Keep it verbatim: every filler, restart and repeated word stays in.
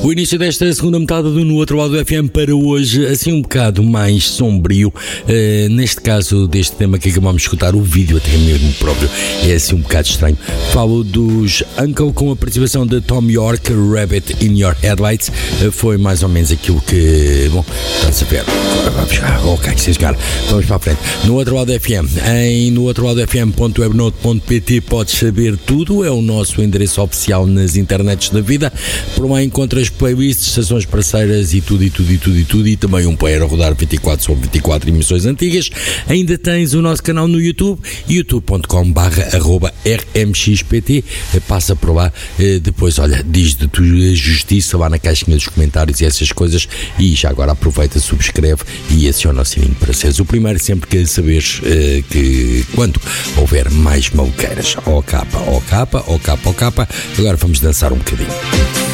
O início desta segunda metade do No Outro Lado do F M para hoje, assim um bocado mais sombrio, uh, neste caso deste tema que acabamos de escutar, o vídeo até mesmo próprio é assim um bocado estranho. Falo dos Uncle com a participação de Tom York, Rabbit in Your Headlights, uh, foi mais ou menos aquilo que, bom, estás a ver, vamos lá, ok, sim senhora, vamos para a frente. No Outro Lado do F M, em no outro lado f m ponto webnote ponto p t podes saber tudo, é o nosso endereço oficial nas internets da vida. Por lá encontras playlists, estações parceiras e tudo, e tudo, e tudo, e tudo, e também um player a rodar vinte e quatro sobre vinte e quatro emissões antigas. Ainda tens o nosso canal no YouTube, youtube ponto com barra arroba r m x p t. Passa por lá, depois, olha, diz de tua justiça lá na caixinha dos comentários e essas coisas, e já agora aproveita, subscreve e aciona o sininho para seres o primeiro sempre que saberes uh, que quando houver mais maluqueiras, ó capa, ó capa, ó capa, ó capa. Agora vamos dançar um bocadinho.